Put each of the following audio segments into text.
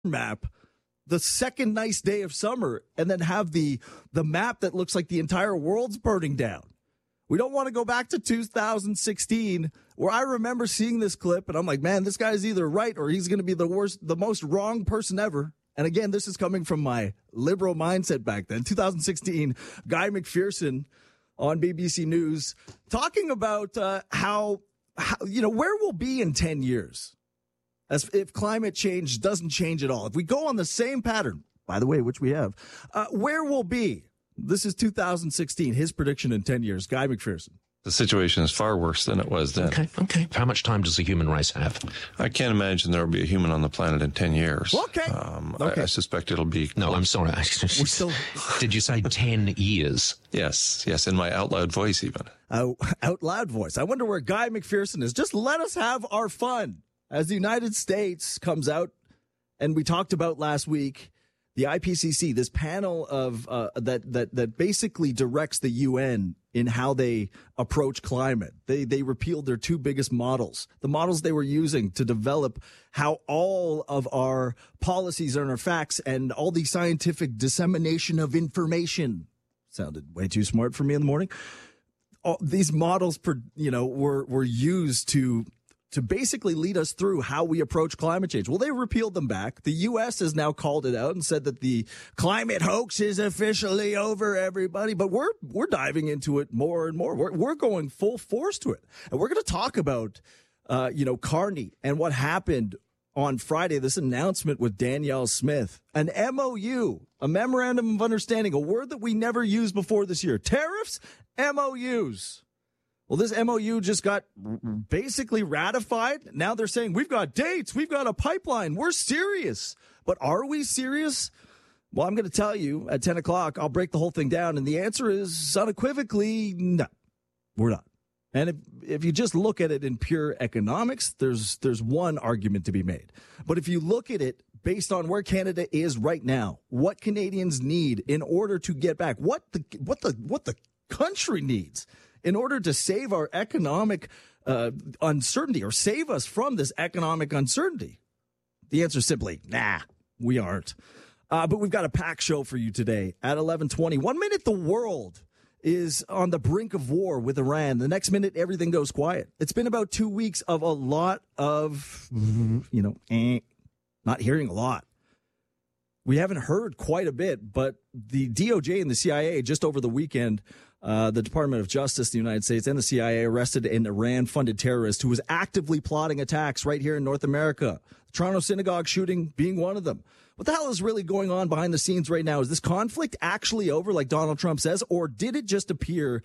map the second nice day of summer and then have the map that looks like the entire world's burning down. We don't want to go back to 2016, where I remember seeing this clip and I'm like, man, this guy's either right or he's going to be the most wrong person ever. And again, this is coming from my liberal mindset back then. 2016, Guy McPherson on BBC News talking about how where we'll be in 10 years. As if climate change doesn't change at all. If we go on the same pattern, by the way, which we have, where we'll be. This is 2016, his prediction in 10 years. Guy McPherson. The situation is far worse than it was then. Okay. How much time does the human race have? I can't imagine there will be a human on the planet in 10 years. Okay. I suspect it'll be... No, I'm sorry. Did you say 10 years? Yes, in my out loud voice even. Out loud voice. I wonder where Guy McPherson is. Just let us have our fun. As the United States comes out, and we talked about last week, the IPCC, this panel of that basically directs the UN in how they approach climate. They repealed their two biggest models, the models they were using to develop how all of our policies and our facts and all the scientific dissemination of information. Sounded way too smart for me in the morning. These models, were used to basically lead us through how we approach climate change. Well, they repealed them back. The U.S. has now called it out and said that the climate hoax is officially over, everybody. But we're diving into it more and more. We're going full force to it. And we're going to talk about, Carney and what happened on Friday, this announcement with Danielle Smith, an MOU, a memorandum of understanding, a word that we never used before this year. Tariffs, MOUs. Well, this MOU just got basically ratified. Now they're saying, we've got dates, we've got a pipeline, we're serious. But are we serious? Well, I'm going to tell you at 10 o'clock, I'll break the whole thing down. And the answer is unequivocally, no, we're not. And if you just look at it in pure economics, there's one argument to be made. But if you look at it based on where Canada is right now, what Canadians need in order to get back, what the country needs in order to save our economic uncertainty or save us from this economic uncertainty? The answer is simply, nah, we aren't. But we've got a packed show for you today at 11:20. 1 minute, the world is on the brink of war with Iran. The next minute, everything goes quiet. It's been about 2 weeks of a lot of, not hearing a lot. We haven't heard quite a bit, but the DOJ and the CIA just over the weekend, the Department of Justice of the United States and the CIA arrested an Iran-funded terrorist who was actively plotting attacks right here in North America. The Toronto synagogue shooting being one of them. What the hell is really going on behind the scenes right now? Is this conflict actually over, like Donald Trump says, or did it just disappear,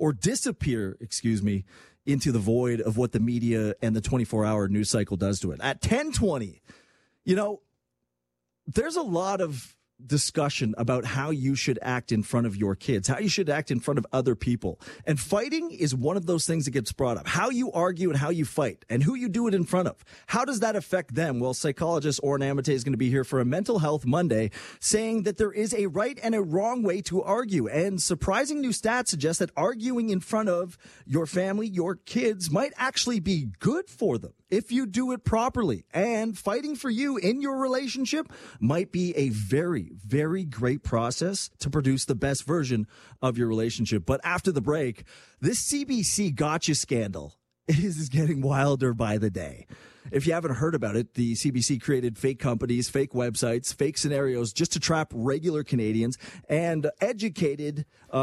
into the void of what the media and the 24-hour news cycle does to it? At 10:20, there's a lot of discussion about how you should act in front of your kids, how you should act in front of other people. And fighting is one of those things that gets brought up. How you argue and how you fight and who you do it in front of. How does that affect them? Well, psychologist Oren Amate is going to be here for a Mental Health Monday, saying that there is a right and a wrong way to argue. And surprising new stats suggest that arguing in front of your family, your kids, might actually be good for them if you do it properly. And fighting for you in your relationship might be a very, very great process to produce the best version of your relationship. But after the break, this CBC gotcha scandal is getting wilder by the day. If you haven't heard about it, the CBC created fake companies, fake websites, fake scenarios just to trap regular Canadians, and educators,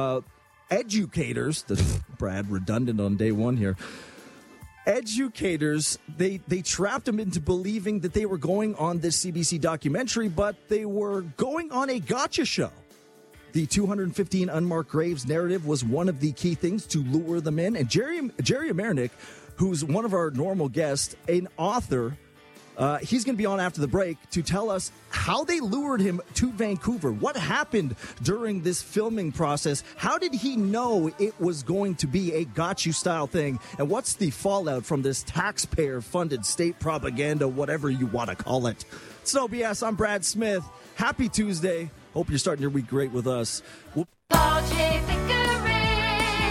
that's Brad redundant on day one here, educators, they trapped them into believing that they were going on this CBC documentary, but they were going on a gotcha show. The 215 unmarked graves narrative was one of the key things to lure them in. And Jerry Amernick, who's one of our normal guests, an author, he's going to be on after the break to tell us how they lured him to Vancouver. What happened during this filming process? How did he know it was going to be a got you style thing? And what's the fallout from this taxpayer-funded state propaganda, whatever you want to call it? It's no BS. I'm Brad Smith. Happy Tuesday. Hope you're starting your week great with us. Paul J. Pickering.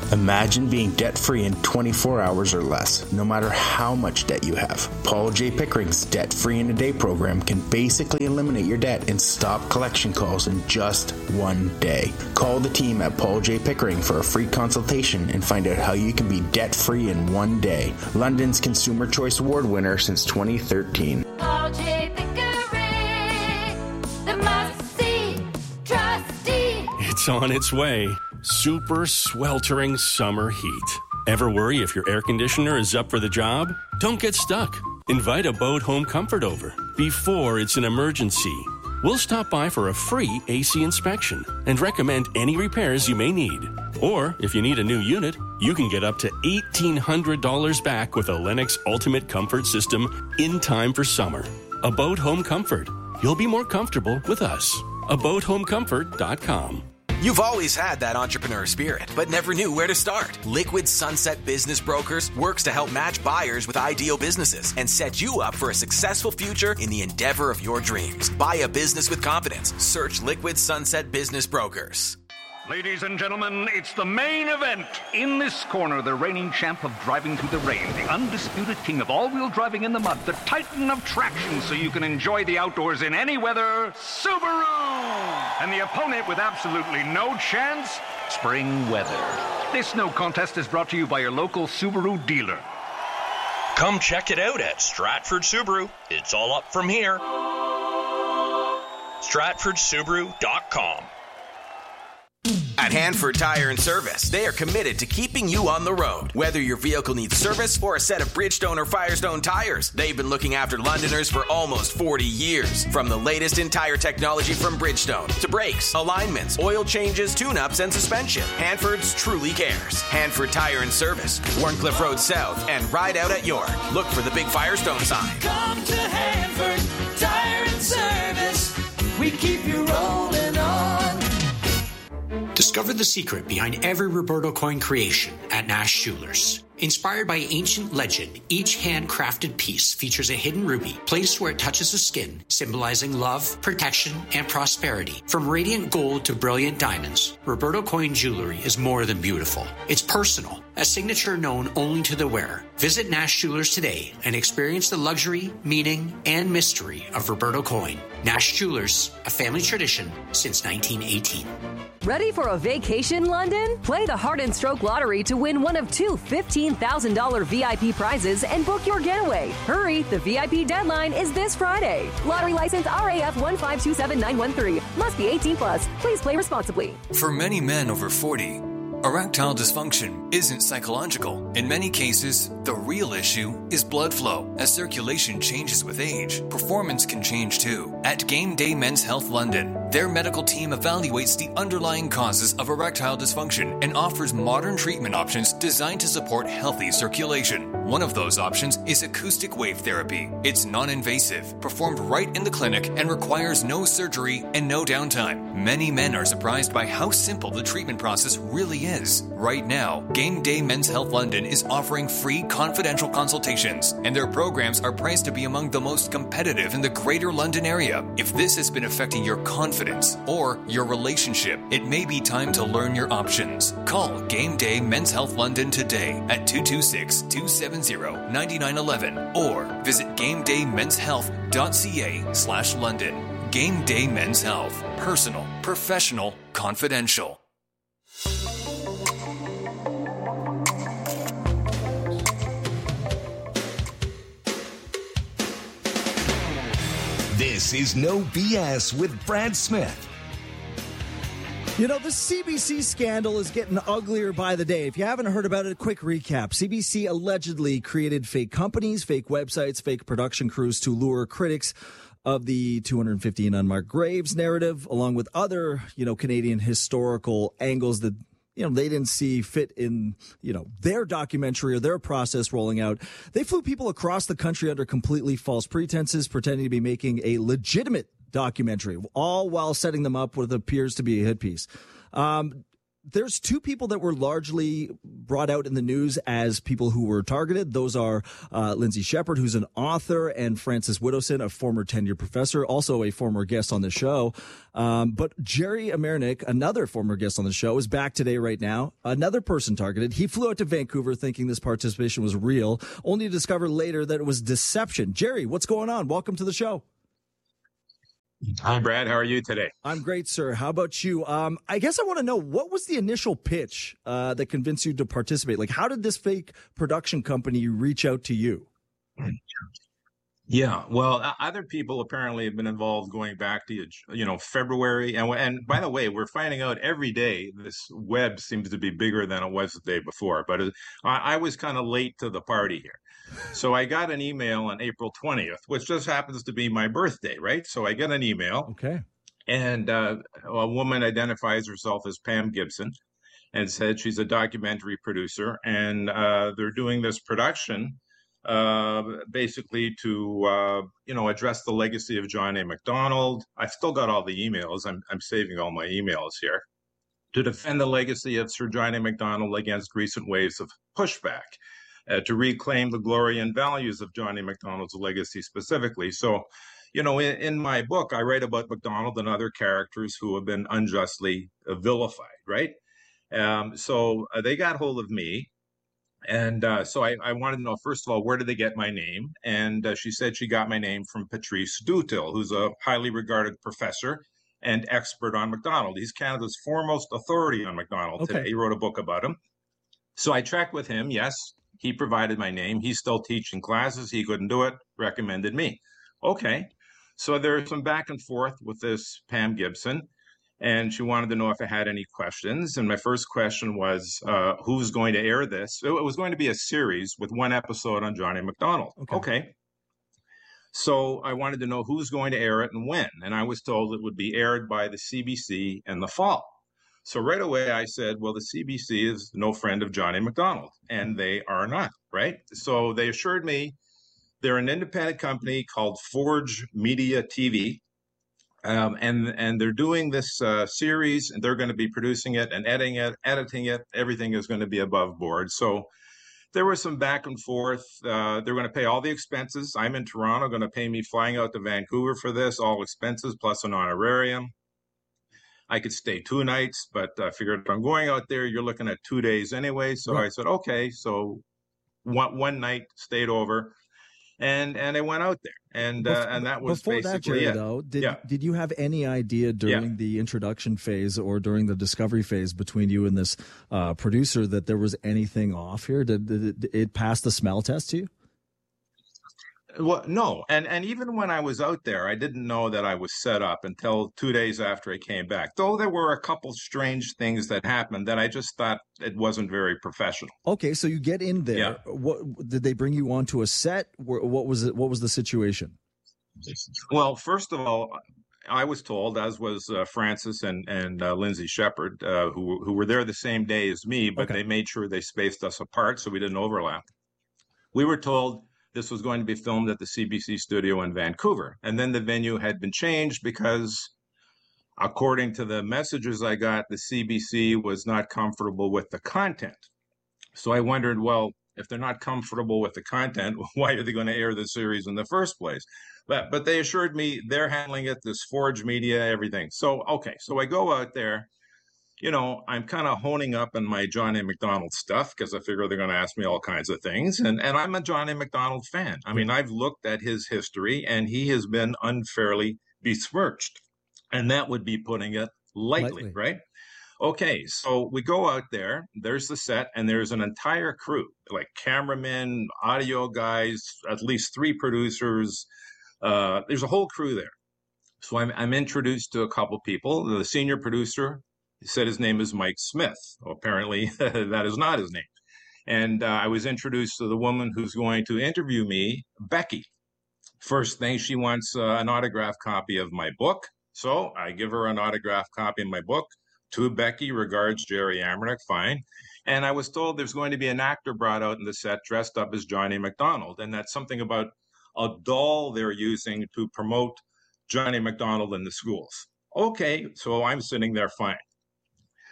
Imagine being debt-free in 24 hours or less, no matter how much debt you have. Paul J. Pickering's Debt-Free in a Day program can basically eliminate your debt and stop collection calls in just one day. Call the team at Paul J. Pickering for a free consultation and find out how you can be debt-free in one day. London's Consumer Choice Award winner since 2013. Paul J. Pickering, the must-see trustee. It's on its way. Super sweltering summer heat. Ever worry if your air conditioner is up for the job? Don't get stuck. Invite Abode Home Comfort over before it's an emergency. We'll stop by for a free AC inspection and recommend any repairs you may need. Or, if you need a new unit, you can get up to $1,800 back with a Lennox Ultimate Comfort System in time for summer. Abode Home Comfort. You'll be more comfortable with us. AbodeHomeComfort.com. You've always had that entrepreneur spirit, but never knew where to start. Liquid Sunset Business Brokers works to help match buyers with ideal businesses and set you up for a successful future in the endeavor of your dreams. Buy a business with confidence. Search Liquid Sunset Business Brokers. Ladies and gentlemen, it's the main event. In this corner, the reigning champ of driving through the rain, the undisputed king of all-wheel driving in the mud, the titan of traction so you can enjoy the outdoors in any weather, Subaru! And the opponent with absolutely no chance, spring weather. This no contest is brought to you by your local Subaru dealer. Come check it out at Stratford Subaru. It's all up from here. StratfordSubaru.com. At Hanford Tire and Service, they are committed to keeping you on the road. Whether your vehicle needs service or a set of Bridgestone or Firestone tires, they've been looking after Londoners for almost 40 years. From the latest in tire technology from Bridgestone to brakes, alignments, oil changes, tune-ups, and suspension, Hanford's truly cares. Hanford Tire and Service, Warncliffe Road South, and Ride Out at York. Look for the big Firestone sign. Come to Hanford Tire and Service. We keep you rolling on. Discover the secret behind every Roberto coin creation at Nash Jewelers. Inspired by ancient legend, each handcrafted piece features a hidden ruby placed where it touches the skin, symbolizing love, protection, and prosperity. From radiant gold to brilliant diamonds, Roberto coin jewelry is more than beautiful. It's personal, a signature known only to the wearer. Visit Nash Jewelers today and experience the luxury, meaning, and mystery of Roberto coin. Nash Jewelers, a family tradition since 1918. Ready for a vacation, London? Play the Heart and Stroke Lottery to win one of two $15,000 VIP prizes and book your getaway. Hurry, the VIP deadline is this Friday. Lottery license RAF 1527913. Must be 18 plus. Please play responsibly. For many men over 40, erectile dysfunction isn't psychological. In many cases, the real issue is blood flow. As circulation changes with age, performance can change too. At Game Day Men's Health London, their medical team evaluates the underlying causes of erectile dysfunction and offers modern treatment options designed to support healthy circulation. One of those options is acoustic wave therapy. It's non-invasive, performed right in the clinic, and requires no surgery and no downtime. Many men are surprised by how simple the treatment process really is. Right now, Game Day Men's Health London is offering free confidential consultations, and their programs are priced to be among the most competitive in the Greater London area. If this has been affecting your confidence or your relationship, it may be time to learn your options. Call Game Day Men's Health London today at 226-270-9911 or visit GameDayMen'sHealth.ca/London. Game Day Men's Health. Personal, professional, confidential. This is No BS with Brad Smith. You know, the CBC scandal is getting uglier by the day. If you haven't heard about it, a quick recap. CBC allegedly created fake companies, fake websites, fake production crews to lure critics of the 215 unmarked graves narrative, along with other, Canadian historical angles that they didn't see fit in, their documentary or their process rolling out. They flew people across the country under completely false pretenses, pretending to be making a legitimate documentary, all while setting them up with what appears to be a hit piece. There's two people that were largely brought out in the news as people who were targeted. Those are Lindsay Shepherd, who's an author, and Francis Widdowson, a former tenured professor, also a former guest on the show. But Jerry Amernick, another former guest on the show, is back today right now. Another person targeted. He flew out to Vancouver thinking this participation was real, only to discover later that it was deception. Jerry, what's going on? Welcome to the show. Hi, Brad. How are you today? I'm great, sir. How about you? I guess I want to know, what was the initial pitch that convinced you to participate? Like, how did this fake production company reach out to you? Yeah, well, other people apparently have been involved going back to, February. And by the way, we're finding out every day this web seems to be bigger than it was the day before. But I was kind of late to the party here. So I got an email on April 20th, which just happens to be my birthday, right? So I get an email. Okay. And a woman identifies herself as Pam Gibson and said she's a documentary producer. And they're doing this production basically to, address the legacy of John A. Macdonald. I've still got all the emails. I'm saving all my emails here. To defend the legacy of Sir John A. Macdonald against recent waves of pushback. To reclaim the glory and values of John A. Macdonald's legacy specifically. So, in my book, I write about Macdonald and other characters who have been unjustly vilified, right? So they got hold of me. And so I wanted to know, first of all, where did they get my name? And she said she got my name from Patrice Dutil, who's a highly regarded professor and expert on Macdonald. He's Canada's foremost authority on Macdonald today. He wrote a book about him. So I checked with him. Yes. He provided my name. He's still teaching classes. He couldn't do it, recommended me. Okay. So there's some back and forth with this Pam Gibson, and she wanted to know if I had any questions. And my first question was, who's going to air this? It was going to be a series with one episode on John A. Macdonald. Okay. So I wanted to know who's going to air it and when. And I was told it would be aired by the CBC in the fall. So right away, I said, well, the CBC is no friend of John A. Macdonald, and they are not, right? So they assured me they're an independent company called Forge Media TV, and they're doing this series, and they're going to be producing it and editing it. Everything is going to be above board. So there was some back and forth. They're going to pay all the expenses. I'm in Toronto, going to pay me flying out to Vancouver for this, all expenses plus an honorarium. I could stay 2 nights, but I figured if I'm going out there, you're looking at 2 days anyway. So I said, okay. So one night stayed over, and I went out there, and that was before basically that, Jerry, it. though, did you have any idea during the introduction phase or during the discovery phase between you and this producer that there was anything off here? Did it pass the smell test to you? Well, no. And even when I was out there, I didn't know that I was set up until 2 days after I came back. Though there were a couple strange things that happened that I just thought it wasn't very professional. Okay, so you get in there. Yeah. What did they bring you onto a set? What was it? What was the situation? Well, first of all, I was told, as was Francis and Lindsay Shepherd, who were there the same day as me, but they made sure they spaced us apart so we didn't overlap. We were told this was going to be filmed at the CBC studio in Vancouver. And then the venue had been changed because, according to the messages I got, the CBC was not comfortable with the content. So I wondered, well, if they're not comfortable with the content, why are they going to air the series in the first place? But they assured me they're handling it, this Forge Media, everything. So, okay, so I go out there. I'm kind of honing up on my John A. Macdonald stuff because I figure they're going to ask me all kinds of things. And I'm a John A. Macdonald fan. I mean, I've looked at his history, and he has been unfairly besmirched. And that would be putting it lightly, right? Okay, so we go out there. There's the set, and there's an entire crew, like cameramen, audio guys, at least 3 producers. There's a whole crew there. So I'm introduced to a couple people. The senior producer, he said his name is Mike Smith. Well, apparently, that is not his name. And I was introduced to the woman who's going to interview me, Becky. First thing, she wants an autographed copy of my book. So I give her an autographed copy of my book. To Becky, regards, Jerry Amernick, fine. And I was told there's going to be an actor brought out in the set dressed up as John A. Macdonald. And that's something about a doll they're using to promote John A. Macdonald in the schools. Okay, so I'm sitting there fine.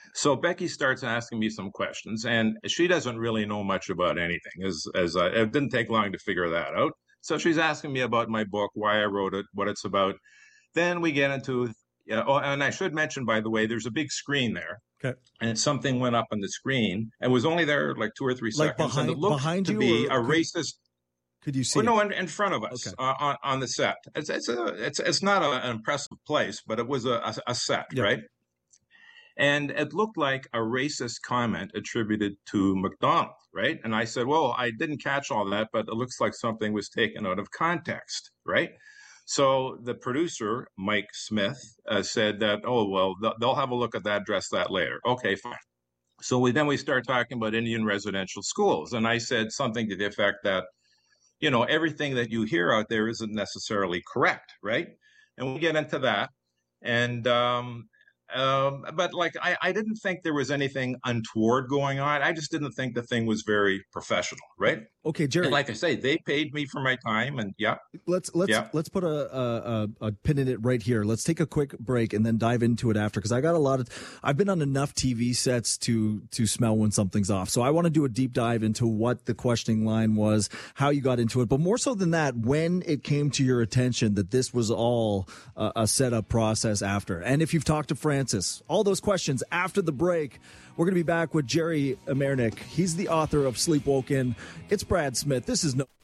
So Becky starts asking me some questions, and she doesn't really know much about anything. It didn't take long to figure that out. So she's asking me about my book, why I wrote it, what it's about. Then we get into, and I should mention, by the way, there's a big screen there. Okay. And something went up on the screen and was only there like 2 or 3 seconds. And it looked behind to you be or a racist. Could you see? No, in front of us, Okay. on the set. It's not an impressive place, but it was a set, Yeah. right? And it looked like a racist comment attributed to McDonald, right? And I said, well, I didn't catch all that, but it looks like something was taken out of context, right? So the producer, Mike Smith, said that, oh, well, they'll have a look at that, address that later. Okay, fine. So we start talking about Indian residential schools. And I said something to the effect that, everything that you hear out there isn't necessarily correct, right? And we get into that. And but I didn't think there was anything untoward going on. I just didn't think the thing was very professional, right? Okay, Jerry. And like I say, they paid me for my time, and Let's put a pin in it right here. Let's take a quick break and then dive into it after, because I've been on enough TV sets to smell when something's off. So I want to do a deep dive into what the questioning line was, how you got into it, but more so than that, when it came to your attention that this was all a setup process after. And if you've talked to Francis, all those questions after the break. We're going to be back with Jerry Amernick. He's the author of Sleepwoken. It's Brad Smith. This is The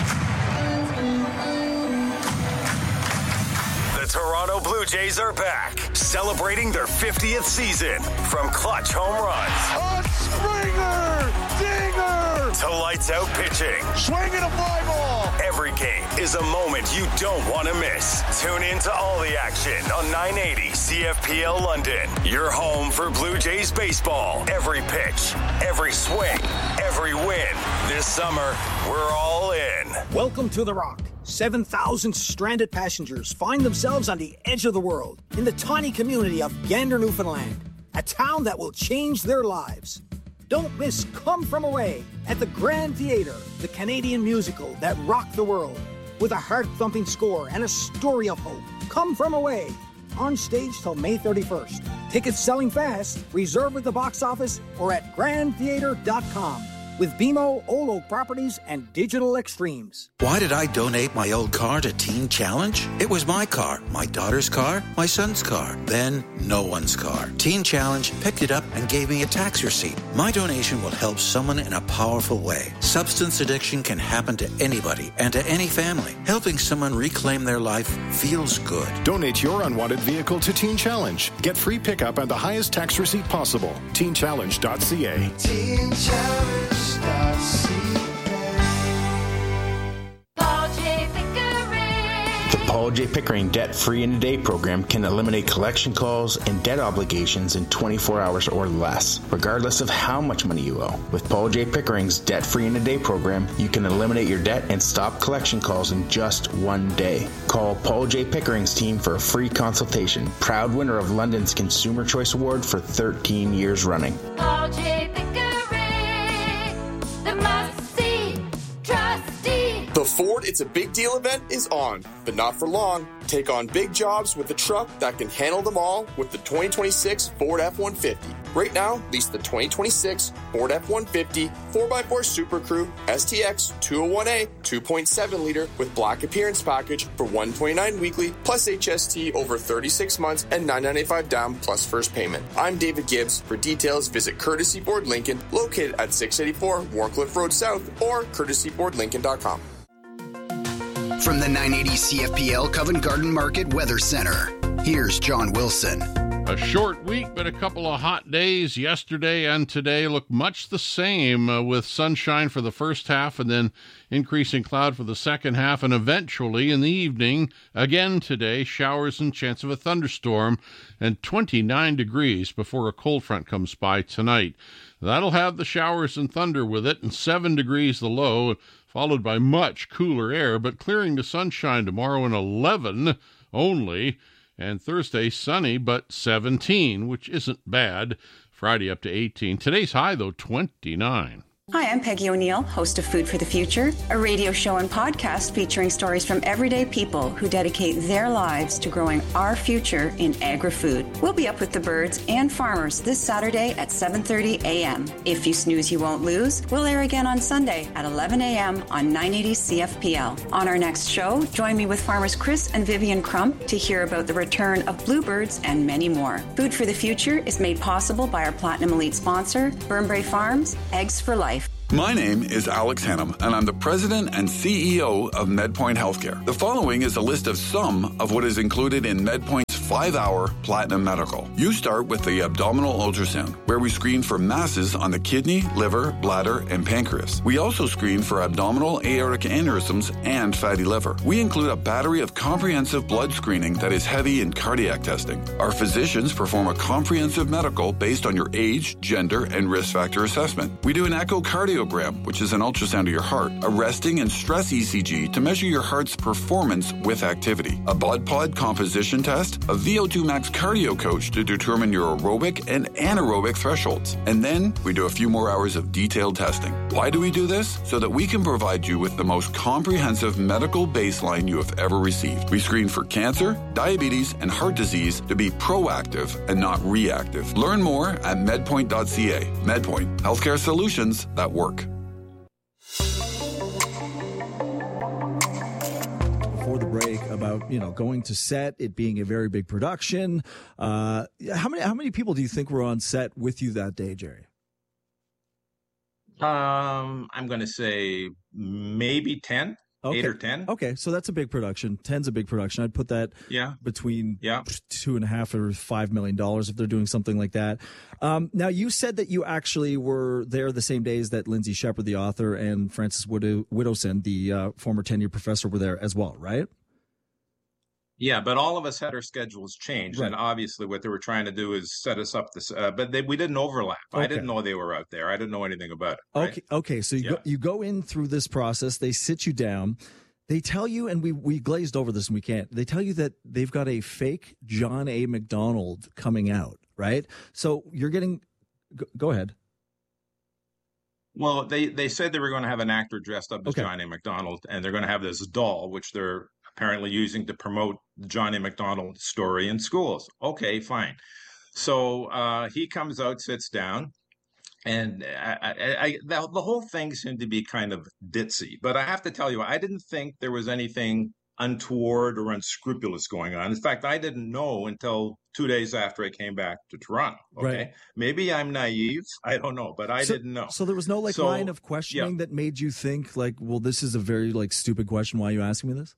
Toronto Blue Jays are back, celebrating their 50th season. From clutch home runs, A Springer! Dinger! to lights out pitching. Swinging a fly ball! Every game is a moment you don't want to miss. Tune in to all the action on 980 CFPL London. Your home for Blue Jays baseball. Every pitch, every swing, every win. This summer, we're all in. Welcome to The Rock. 7,000 stranded passengers find themselves on the edge of the world in the tiny community of Gander, Newfoundland, a town that will change their lives. Don't miss Come From Away at the Grand Theatre, the Canadian musical that rocked the world, with a heart-thumping score and a story of hope. Come From Away, on stage till May 31st. Tickets selling fast. Reserve at the box office or at grandtheatre.com. With BMO, Olo Properties, and Digital Extremes. Why did I donate my old car to Teen Challenge? It was my car, my daughter's car, my son's car, then no one's car. Teen Challenge picked it up and gave me a tax receipt. My donation will help someone in a powerful way. Substance addiction can happen to anybody and to any family. Helping someone reclaim their life feels good. Donate your unwanted vehicle to Teen Challenge. Get free pickup and the highest tax receipt possible. TeenChallenge.ca. Teen Challenge. The Paul J. Pickering Debt-Free in a Day program can eliminate collection calls and debt obligations in 24 hours or less, regardless of how much money you owe. With Paul J. Pickering's Debt-Free in a Day program, you can eliminate your debt and stop collection calls in just one day. Call Paul J. Pickering's team for a free consultation. Proud winner of London's Consumer Choice Award for 13 years running. Paul J. Pickering, the must-see trustee. The Ford It's a Big Deal event is on, but not for long. Take on big jobs with a truck that can handle them all with the 2026 Ford F-150. Right now, lease the 2026 Ford F-150 4x4 Super Crew STX 201A 2.7 liter with black appearance package for $129 weekly plus HST over 36 months and $995 down plus first payment. I'm David Gibbs. For details, visit Courtesy Ford Lincoln, located at 684 Warncliffe Road South or courtesykfordlincoln.com. From the 980 CFPL Covent Garden Market Weather Center, here's John Wilson. A short week, but a couple of hot days. Yesterday and today look much the same, with sunshine for the first half and then increasing cloud for the second half, and eventually in the evening, again today, showers and chance of a thunderstorm, and 29 degrees before a cold front comes by tonight. That'll have the showers and thunder with it, and 7 degrees the low, followed by much cooler air, but clearing to sunshine tomorrow and 11 only. And Thursday, sunny, but 17, which isn't bad. Friday up to 18. Today's high, though, 29. Hi, I'm Peggy O'Neill, host of Food for the Future, a radio show and podcast featuring stories from everyday people who dedicate their lives to growing our future in agri-food. We'll be up with the birds and farmers this Saturday at 7:30 a.m. If you snooze, you won't lose. We'll air again on Sunday at 11 a.m. on 980 CFPL. On our next show, join me with farmers Chris and Vivian Crump to hear about the return of bluebirds and many more. Food for the Future is made possible by our Platinum Elite sponsor, Burnbrae Farms, Eggs for Life. My name is Alex Hannum, and I'm the president and CEO of MedPoint Healthcare. The following is a list of some of what is included in MedPoint's 5-hour Platinum Medical. You start with the abdominal ultrasound, where we screen for masses on the kidney, liver, bladder, and pancreas. We also screen for abdominal aortic aneurysms and fatty liver. We include a battery of comprehensive blood screening that is heavy in cardiac testing. Our physicians perform a comprehensive medical based on your age, gender, and risk factor assessment. We do an echocardiogram, which is an ultrasound of your heart, a resting and stress ECG to measure your heart's performance with activity, a blood pod composition test, a VO2 max cardio coach to determine your aerobic and anaerobic thresholds. And then we do a few more hours of detailed testing. Why do we do this? So that we can provide you with the most comprehensive medical baseline you have ever received. We screen for cancer, diabetes, and heart disease to be proactive and not reactive. Learn more at medpoint.ca. MedPoint, healthcare solutions that work. Before the break, about going to set, it being a very big production. How many people do you think were on set with you that day, Jerry? I'm going to say maybe 10. Okay. 8 or 10. Okay, so that's a big production. 10's a big production. I'd put that between $2.5 or $5 million if they're doing something like that. Now, you said that you actually were there the same days that Lindsay Shepherd, the author, and Francis Widdowson, the former tenured professor, were there as well, right? Yeah, but all of us had our schedules changed, Right. and obviously what they were trying to do is set us up this. But we didn't overlap. I Okay. didn't know they were out there. I didn't know anything about it. Right? Okay. So you go in through this process. They sit you down. They tell you, and we glazed over this, and we can't. They tell you that they've got a fake John A. McDonald coming out, right? So you're getting. Go ahead. Well, they said they were going to have an actor dressed up as John A. McDonald, and they're going to have this doll, which they're apparently using to promote the John A. McDonald story in schools. Okay, fine. So he comes out, sits down, and the whole thing seemed to be kind of ditzy. But I have to tell you, I didn't think there was anything untoward or unscrupulous going on. In fact, I didn't know until 2 days after I came back to Toronto. Okay, Right. Maybe I'm naive. I don't know, but I didn't know. So there was no line of questioning that made you think well, this is a very stupid question. Why are you asking me this?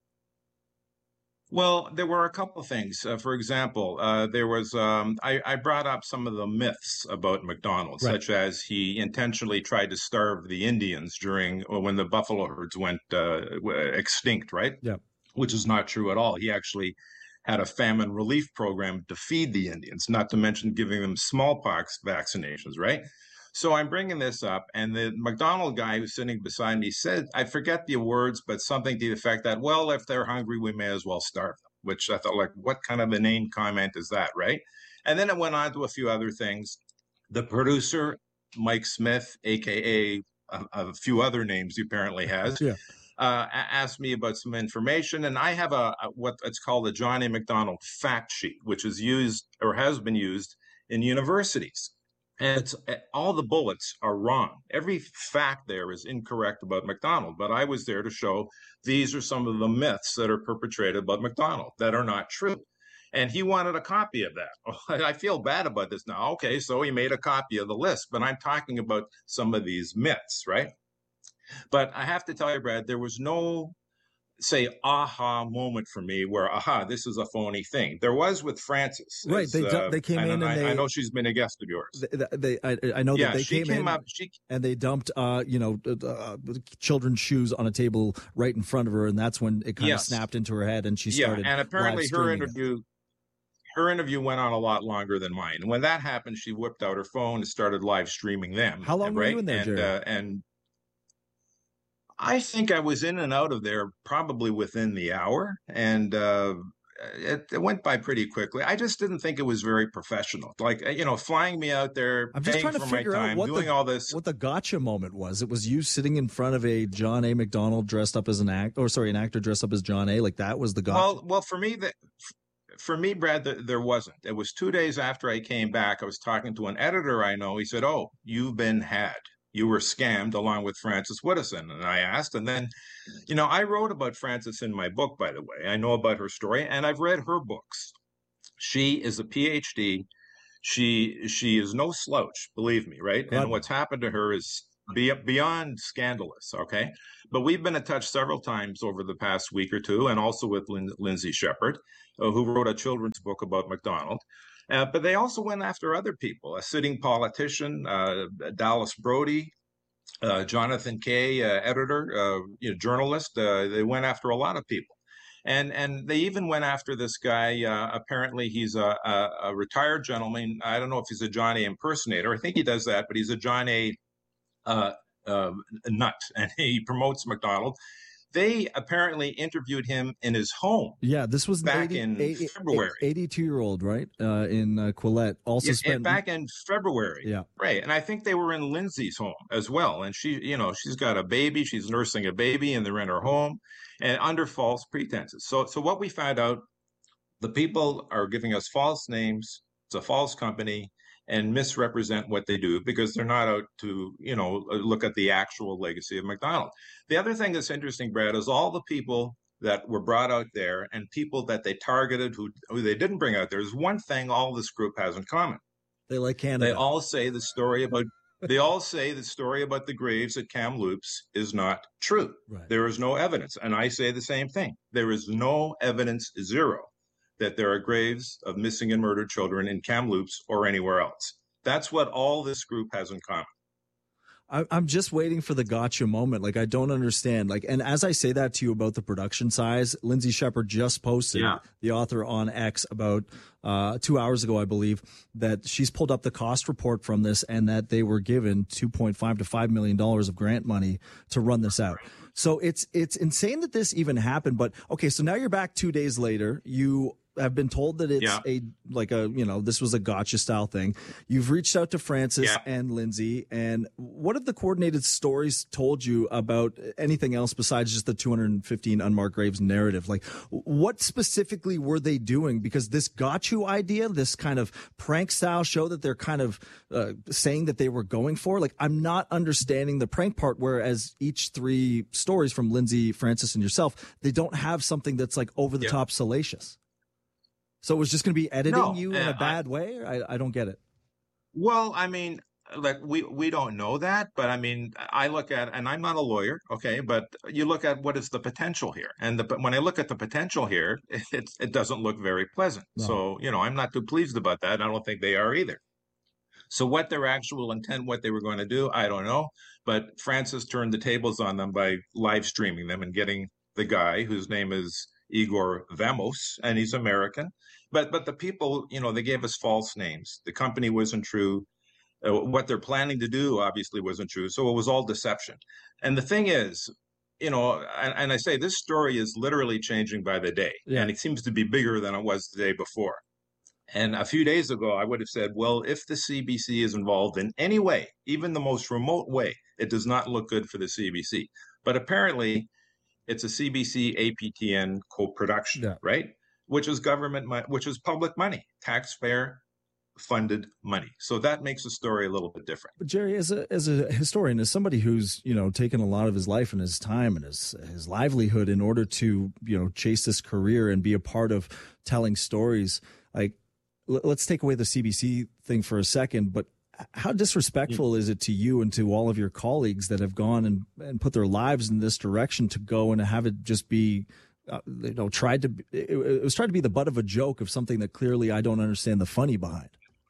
Well, there were a couple of things. For example, there was I brought up some of the myths about McDonald's, Right. such as he intentionally tried to starve the Indians when the buffalo herds went extinct, right? Yeah. Which is not true at all. He actually had a famine relief program to feed the Indians, not to mention giving them smallpox vaccinations, right? So I'm bringing this up, and the McDonald guy who's sitting beside me said, I forget the words, but something to the effect that, well, if they're hungry, we may as well starve them, which I thought, what kind of inane comment is that, right? And then it went on to a few other things. The producer, Mike Smith, a.k.a. a few other names he apparently has, asked me about some information, and I have what it's called a John A. McDonald fact sheet, which is used or has been used in universities. And all the bullets are wrong. Every fact there is incorrect about McDonald. But I was there to show these are some of the myths that are perpetrated about McDonald that are not true. And he wanted a copy of that. I feel bad about this now. Okay, so he made a copy of the list. But I'm talking about some of these myths, right? But I have to tell you, Brad, there was no, say, aha moment for me where, this is a phony thing. There was with Francis. Right. They came in and I know she's been a guest of yours. I know that they she came in up, and they dumped, children's shoes on a table right in front of her. And that's when it kind of snapped into her head and she started. And apparently live her interview went on a lot longer than mine. And when that happened, she whipped out her phone and started live streaming them. How long were you in there, Jerry? And I think I was in and out of there probably within the hour. And it went by pretty quickly. I just didn't think it was very professional. Like, flying me out there, I'm just paying trying to for my figure out time, what doing all this. what the gotcha moment was. It was you sitting in front of a John A. McDonald dressed up as an actor dressed up as John A. Like that was the gotcha. Well, for me, Brad, there wasn't. It was 2 days after I came back. I was talking to an editor I know. He said, "Oh, you've been had. You were scammed along with Frances Woodison." And I asked, and then, I wrote about Frances in my book, by the way. I know about her story, and I've read her books. She is a PhD. She is no slouch, believe me, right? And what's happened to her is beyond scandalous, okay? But we've been in touch several times over the past week or two, and also with Lindsay Shepherd, who wrote a children's book about McDonald. But they also went after other people, a sitting politician, Dallas Brody, Jonathan Kay, editor, journalist. They went after a lot of people. And they even went after this guy. Apparently, he's a retired gentleman. I don't know if he's a John A. impersonator. I think he does that, but he's a John A. Nut, and he promotes McDonald. They apparently interviewed him in his home. Yeah, this was back in February. 82-year-old, right? In Quillette. Also spent back in February. Yeah, right. And I think they were in Lindsay's home as well. And she, she's got a baby. She's nursing a baby, and they're in her home, and under false pretenses. So what we found out, the people are giving us false names. It's a false company, and misrepresent what they do because they're not out to, look at the actual legacy of McDonald. The other thing that's interesting, Brad, is all the people that were brought out there and people that they targeted who they didn't bring out there. There's one thing all this group has in common. They like Canada. They all say the story about the graves at Kamloops is not true. Right. There is no evidence. And I say the same thing. There is no evidence, zero, that there are graves of missing and murdered children in Kamloops or anywhere else. That's what all this group has in common. I'm just waiting for the gotcha moment. Like, I don't understand. Like, and as I say that to you about the production size, Lindsay Shepherd just posted, the author on X, about 2 hours ago, I believe, that she's pulled up the cost report from this and that they were given $2.5 to $5 million of grant money to run this out. So it's insane that this even happened. But okay, so now you're back 2 days later. You have been told that it's this was a gotcha style thing. You've reached out to Frances and Lindsay, and what have the coordinated stories told you about anything else besides just the 215 unmarked graves narrative? Like, what specifically were they doing? Because this gotcha idea, this kind of prank style show that they're kind of saying that they were going for, like, I'm not understanding the prank part, whereas each three stories from Lindsay, Frances, and yourself, they don't have something that's like over the top salacious. So it was just going to be editing you in a bad way? I don't get it. Well, I mean, like we don't know that, but I mean, I look at, and I'm not a lawyer, okay, but you look at what is the potential here, and when I look at the potential here, it doesn't look very pleasant. No. So I'm not too pleased about that. I don't think they are either. So what their actual intent, what they were going to do, I don't know. But Frances turned the tables on them by live streaming them and getting the guy whose name is Igor Vamos, and he's American. But the people, they gave us false names. The company wasn't true. What they're planning to do obviously wasn't true. So it was all deception. And the thing is, and I say this story is literally changing by the day. Yeah. And it seems to be bigger than it was the day before. And a few days ago, I would have said, well, if the CBC is involved in any way, even the most remote way, it does not look good for the CBC. But apparently, it's a CBC APTN co-production, right? Which is which is public money, taxpayer-funded money. So that makes the story a little bit different. But Jerry, as a historian, as somebody who's taken a lot of his life and his time and his livelihood in order to chase this career and be a part of telling stories, like let's take away the CBC thing for a second, but how disrespectful is it to you and to all of your colleagues that have gone and put their lives in this direction to go and have it just be, it was tried to be the butt of a joke of something that clearly I don't understand the funny behind.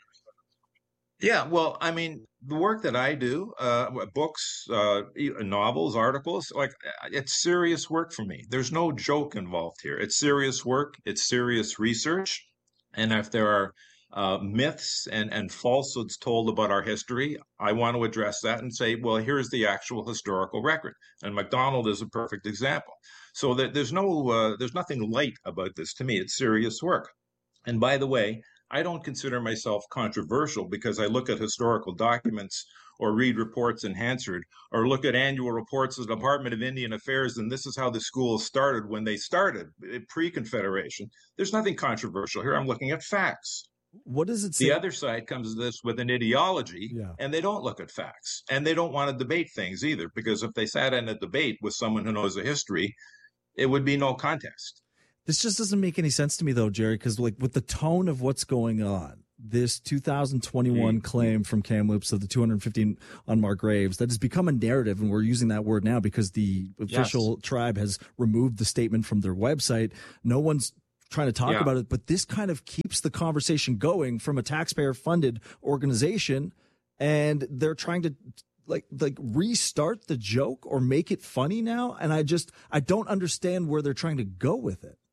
Yeah, well, I mean, the work that I do, books, novels, articles, like it's serious work for me. There's no joke involved here. It's serious work. It's serious research. And if there are myths and falsehoods told about our history. I want to address that and say, well, here's the actual historical record. And McDonald is a perfect example. So that there's nothing light about this. To me, it's serious work. And by the way, I don't consider myself controversial because I look at historical documents or read reports in Hansard or look at annual reports of the Department of Indian Affairs, and this is how the school started when they started, pre-Confederation. There's nothing controversial here. I'm looking at facts. What does it say? The other side comes to this with an ideology, and they don't look at facts. And they don't want to debate things either, because if they sat in a debate with someone who knows the history, it would be no contest. This just doesn't make any sense to me, though, Jerry, because like with the tone of what's going on, this 2021 claim from Kamloops of the 215 unmarked graves, that has become a narrative, and we're using that word now because the official tribe has removed the statement from their website. No one's trying to talk about it, but this kind of keeps the conversation going from a taxpayer-funded organization, and they're trying to like restart the joke or make it funny now, and I don't understand where they're trying to go with it.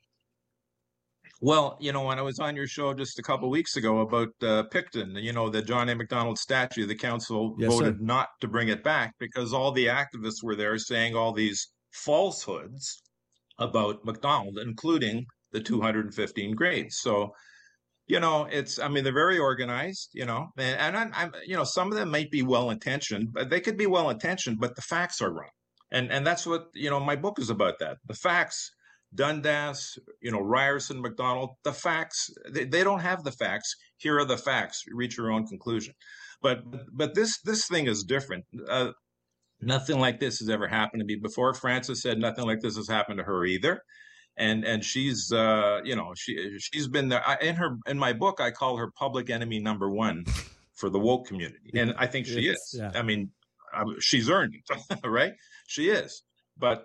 Well, when I was on your show just a couple of weeks ago about Picton, the John A. Macdonald statue, the council voted not to bring it back because all the activists were there saying all these falsehoods about Macdonald, including the 215 graves. So, they're very organized, and I'm, some of them might be well-intentioned, but they could be well-intentioned, but the facts are wrong. And that's what, my book is about that. The facts, Dundas, Ryerson, McDonald, the facts, they don't have the facts. Here are the facts. Reach your own conclusion. But this thing is different. Nothing like this has ever happened to me before. Frances said nothing like this has happened to her either. And she's, she's been there. In my book, I call her public enemy number one for the woke community. And I think she is. Yeah. I mean, she's earned it, right? She is. But,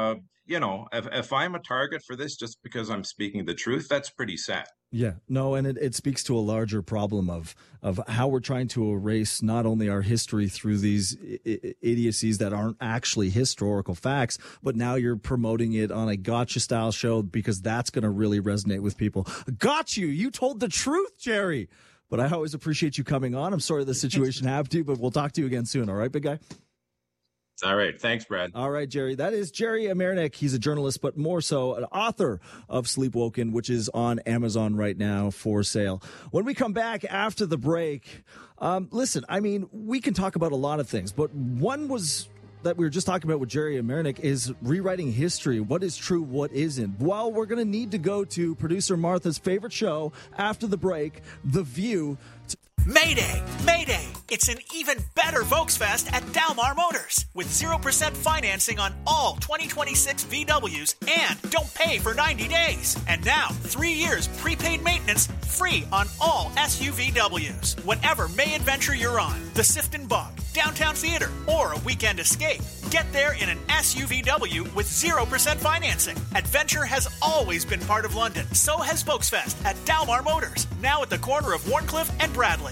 if I'm a target for this just because I'm speaking the truth, that's pretty sad. Yeah, no, and it speaks to a larger problem of how we're trying to erase not only our history through these idiocies that aren't actually historical facts, but now you're promoting it on a gotcha style show because that's going to really resonate with people. Got you. You told the truth, Jerry. But I always appreciate you coming on. I'm sorry the situation happened to you, but we'll talk to you again soon. All right, big guy? All right. Thanks, Brad. All right, Jerry. That is Jerry Amernick. He's a journalist, but more so an author of Sleepwoken, which is on Amazon right now for sale. When we come back after the break, listen, we can talk about a lot of things, but one was that we were just talking about with Jerry Amernick is rewriting history. What is true, what isn't? Well, we're going to need to go to producer Martha's favorite show after the break, The View. Mayday! Mayday! It's an even better Volksfest at Dalmar Motors with 0% financing on all 2026 VWs and don't pay for 90 days. And now, 3 years prepaid maintenance free on all SUVWs. Whatever May adventure you're on, the Sifton Bog, Downtown Theater, or a weekend escape, get there in an SUVW with 0% financing. Adventure has always been part of London. So has Volksfest at Dalmar Motors, now at the corner of Warncliffe and Bradley.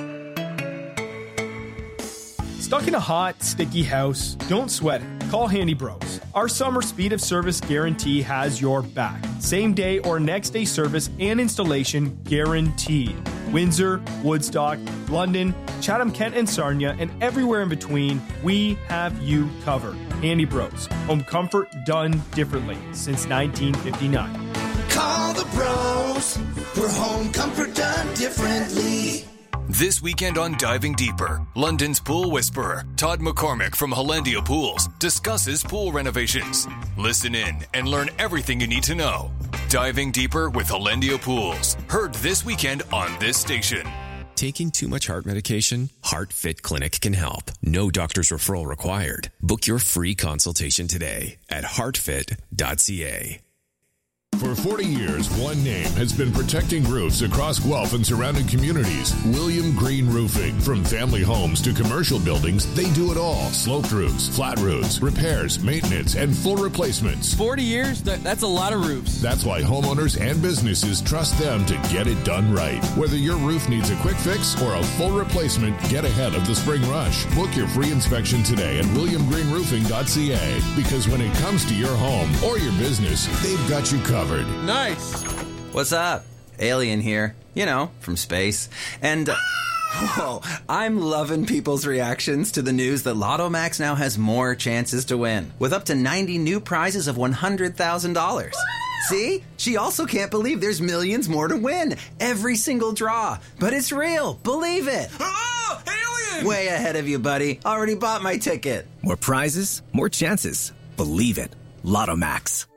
Stuck in a hot, sticky house? Don't sweat it. Call Handy Bros. Our summer speed of service guarantee has your back. Same day or next day service and installation guaranteed. Windsor, Woodstock, London, Chatham, Kent, and Sarnia, and everywhere in between, we have you covered. Handy Bros. Home comfort done differently since 1959. Call the bros for home comfort done differently. This weekend on Diving Deeper, London's pool whisperer, Todd McCormick from Hollandia Pools, discusses pool renovations. Listen in and learn everything you need to know. Diving Deeper with Hollandia Pools. Heard this weekend on this station. Taking too much heart medication? HeartFit Clinic can help. No doctor's referral required. Book your free consultation today at heartfit.ca. For 40 years, one name has been protecting roofs across Guelph and surrounding communities. William Green Roofing. From family homes to commercial buildings, they do it all. Sloped roofs, flat roofs, repairs, maintenance, and full replacements. 40 years? That's a lot of roofs. That's why homeowners and businesses trust them to get it done right. Whether your roof needs a quick fix or a full replacement, get ahead of the spring rush. Book your free inspection today at williamgreenroofing.ca. Because when it comes to your home or your business, they've got you covered. Nice. What's up? Alien here. You know, from space. And... Whoa, I'm loving people's reactions to the news that Lotto Max now has more chances to win, with up to 90 new prizes of $100,000. See? She also can't believe there's millions more to win. Every single draw. But it's real. Believe it. Oh, alien! Way ahead of you, buddy. Already bought my ticket. More prizes, more chances. Believe it. Lotto Max.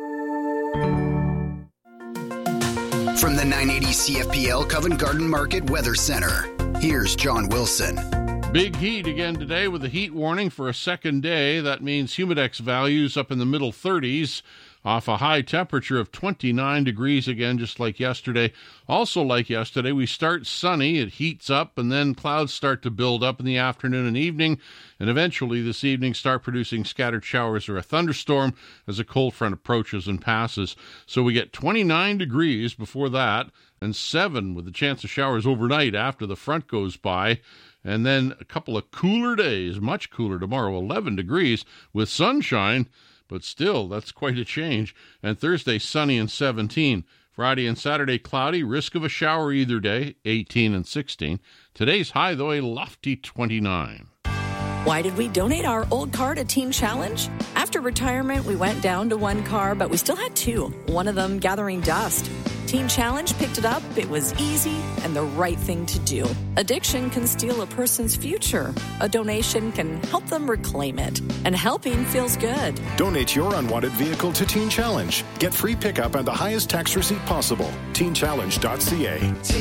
From the 980 CFPL Covent Garden Market Weather Center, here's John Wilson. Big heat again today with a heat warning for a second day. That means humidex values up in the middle 30s off a high temperature of 29 degrees again, just like yesterday. Also like yesterday, we start sunny, it heats up, and then clouds start to build up in the afternoon and evening, and eventually this evening start producing scattered showers or a thunderstorm as a cold front approaches and passes. So we get 29 degrees before that, and 7 with a chance of showers overnight after the front goes by. And then a couple of cooler days, much cooler tomorrow, 11 degrees with sunshine, but still, that's quite a change. And Thursday, sunny and 17. Friday and Saturday, cloudy, risk of a shower either day, 18 and 16. Today's high, though, a lofty 29. Why did we donate our old car to Teen Challenge? After retirement, we went down to one car, but we still had 2, one of them gathering dust. Teen Challenge picked it up. It was easy and the right thing to do. Addiction can steal a person's future. A donation can help them reclaim it. And helping feels good. Donate your unwanted vehicle to Teen Challenge. Get free pickup and the highest tax receipt possible. TeenChallenge.ca.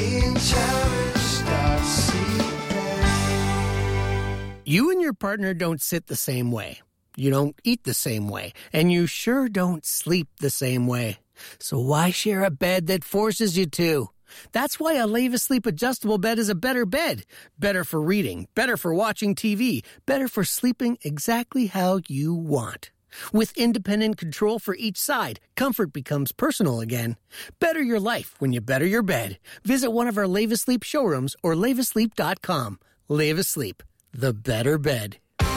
TeenChallenge.ca. You and your partner don't sit the same way. You don't eat the same way. And you sure don't sleep the same way. So why share a bed that forces you to? That's why a Leva Sleep adjustable bed is a better bed. Better for reading, better for watching TV, better for sleeping exactly how you want. With independent control for each side, comfort becomes personal again. Better your life when you better your bed. Visit one of our Leva Sleep showrooms or levasleep.com. Leva Sleep, the better bed.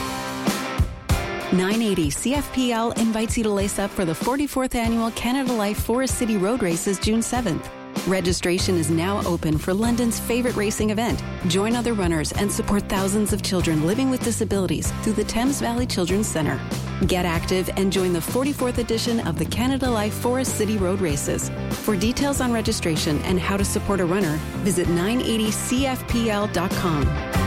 980 CFPL invites you to lace up for the 44th annual Canada Life Forest City Road Races June 7th. Registration is now open for London's favorite racing event. Join other runners and support thousands of children living with disabilities through the Thames Valley Children's Centre. Get active and join the 44th edition of the Canada Life Forest City Road Races. For details on registration and how to support a runner, visit 980cfpl.com.